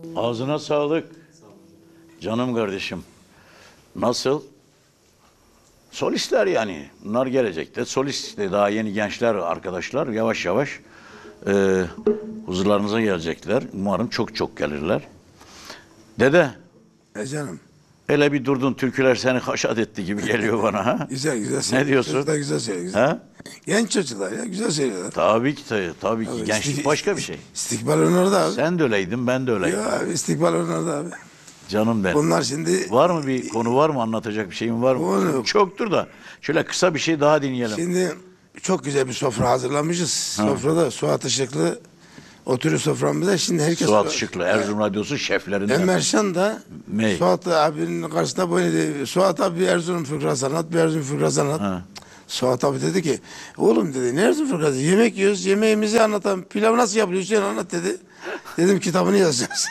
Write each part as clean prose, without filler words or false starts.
Ağzına sağlık. Canım kardeşim. Nasıl? Solistler yani. Bunlar gelecekte. Solist de daha yeni gençler, arkadaşlar yavaş yavaş huzurlarınıza gelecekler. Umarım çok çok gelirler. Dede. Canım. Hele bir durdun, türküler seni haşat etti gibi geliyor bana. Ha? Güzel Ne söylüyor. diyorsun? Çocuklar güzel söylüyor. Güzel. Ha? Genç çocuklar ya güzel söylüyorlar. Tabii ki, tabii ki. Abi, Gençlik başka bir şey. İstikbal onlarda abi. Sen de öyleydin, ben de öyleydim. Ya abi, istikbal onlarda abi. Canım benim. Bunlar şimdi... Var mı bir konu, var mı anlatacak bir şeyin var mı? Oğlum. Çoktur da. Şöyle kısa bir şey daha dinleyelim. Şimdi çok güzel bir sofra hazırlamışız. Sofrada Suat Işıklı oturuyor soframızda. Şimdi herkes... Suat Işıklı, Erzurum Radyosu şeflerinden. Emerşan da Ney? Suat abinin karşısında böyle dedi. Suat abi bir Erzurum fıkrası anlat, bir Erzurum fıkrası anlat. Ha. Suat abi dedi ki, oğlum dedi, ne Erzurum fıkrası? Yemek yiyoruz, yemeğimizi anlatan, pilav nasıl yapılıyor Hüseyin anlat dedi. Dedim kitabını yazacağız.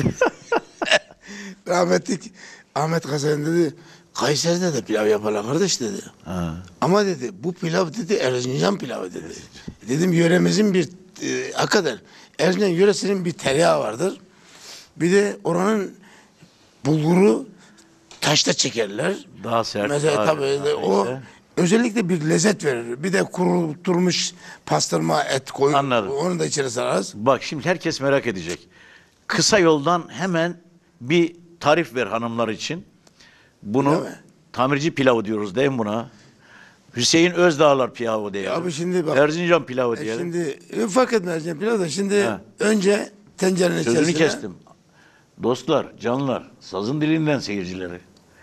Rahmetlik Ahmet Kazan dedi, Kayseri'de de pilav yaparlar kardeş dedi. Ha. Ama dedi bu pilav dedi Erzincan pilavı dedi. Dedim yöremizin bir hakikaten Erzincan yöresinin bir tereyağı vardır. Bir de oranın bulguru taşta çekerler. Daha sert. Mesela daha- tabii daha o işte. özellikle bir lezzet verir. Bir de kurutulmuş pastırma et koyun. Anladım. Onu da içine sararız. Bak şimdi herkes merak edecek. Kısa yoldan hemen bir tarif ver hanımlar için. Bunu Değil mi? tamirci pilavı diyoruz değil mi buna? Hüseyin Özdağlar pilavı diyelim. Abi şimdi bak. Erzincan pilavı diyelim. Şimdi fark etmez yani pilav da şimdi Ha. önce tencerenin Sözünü içerisine. kestim. Dostlar, canlar, sazın dilinden seyircileri.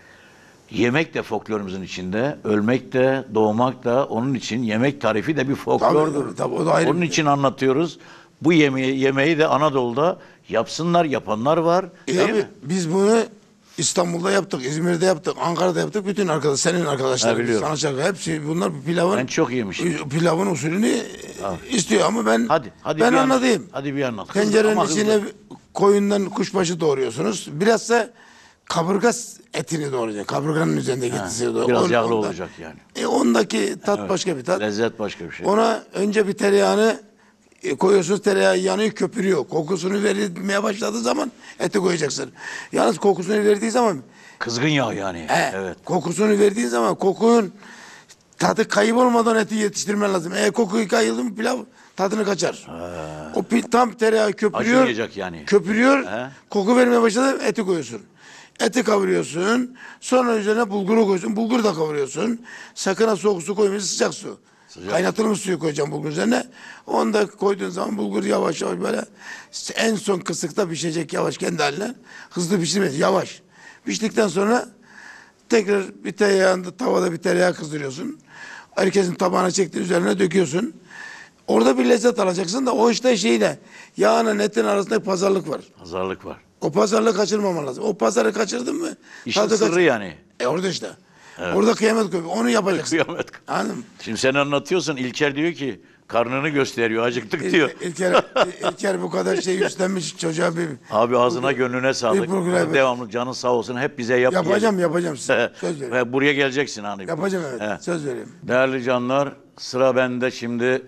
Yemek de folklorumuzun içinde, ölmek de, doğmak da onun için yemek tarifi de bir folklordur. Tabii, o da ayrı Onun bir- için anlatıyoruz. Bu yemeği de Anadolu'da yapsınlar, yapanlar var. Değil Abi mi? biz bunu İstanbul'da yaptık, İzmir'de yaptık, Ankara'da yaptık. Bütün senin Ha, arkadaşların, biliyorum. sanatçılar hepsi bunlar bu pilavın Ben çok yemişim. pilavın usulünü istiyor ama ben Hadi ben bir anlat. anlatayım. Hadi bir anlat. Hızlı Tencerenin ama hızlı. içine koyundan kuşbaşı doğruyorsunuz. Biraz da kaburga etini doğrayacaksın. Kaburganın üzerindeki etini doğrayacaksın. Biraz yağlı olacak yani. Ondaki tat başka bir tat. Lezzet başka bir şey. Ona önce bir tereyağını koyuyorsunuz, tereyağı yanıyor, köpürüyor. Kokusunu vermeye başladığı zaman eti koyacaksın. Yalnız kokusunu verdiği zaman Kızgın yağ yani. Evet. kokusunu verdiğin zaman kokunun tadı kayıp olmadan eti yetiştirmen lazım. Eğer kokuyu kayıldı mı pilav tadını kaçar. O tam tereyağı köpürüyor. Acımayacak yani. Köpürüyor. He. Koku vermeye başladı eti koyuyorsun. Eti kavuruyorsun. Sonra üzerine bulguru koyuyorsun. Bulgur da kavuruyorsun. Sakın ha soğuk su koymuyorsun, sıcak su. Kaynatılmış suyu koyacağım bulgur üzerine. Onu da koyduğun zaman bulgur yavaş yavaş böyle en son kısıkta pişecek yavaş kendi haline. Hızlı pişirmez yavaş. Piştikten sonra tekrar bir tereyağında tavada bir tereyağı kızdırıyorsun. Herkesin tabağına çektiğin üzerine döküyorsun. Orada bir lezzet alacaksın da o işte şeyle yağın etin arasında pazarlık var. Pazarlık var. O pazarlığı kaçırmaman lazım. O pazarı kaçırdın mı? İşin tadı sırrı yani. Orada işte. Orada kıyamet kopuyor. Onu yapacaksın. Kıyamet. Anladın mı? Şimdi sen anlatıyorsun. İlker diyor ki karnını gösteriyor. Acıktık diyor. İlker bu kadar şey üstlenmiş çocuğa bir... Abi ağzına gönlüne sağlık. program- Devamlı canın sağ olsun. Hep bize yap. Yapacağım size. Söz veriyorum. Ve buraya geleceksin hani. Yapacağım evet. He. Söz veriyorum. Değerli canlar, sıra bende şimdi.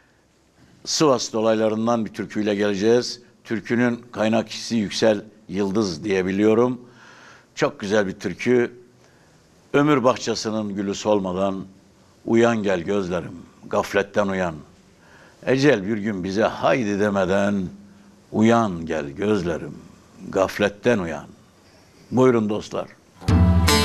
Sivas dolaylarından bir türküyle geleceğiz. Türkünün kaynak kişisi Yüksel Yıldız diyebiliyorum. Çok güzel bir türkü. Ömür bahçesinin gülü solmadan uyan gel gözlerim, gafletten uyan. Ecel bir gün bize haydi demeden uyan gel gözlerim, gafletten uyan. Buyurun dostlar.